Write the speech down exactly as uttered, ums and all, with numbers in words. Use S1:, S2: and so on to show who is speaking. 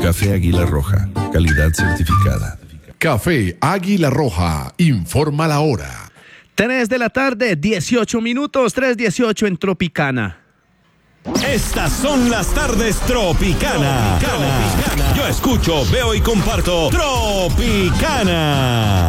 S1: Café Águila Roja, calidad certificada.
S2: Café Águila Roja, informa la hora.
S3: tres de la tarde, dieciocho minutos, tres dieciocho en Tropicana.
S4: Estas son las tardes Tropicana. Tropicana. Yo escucho, veo y comparto Tropicana.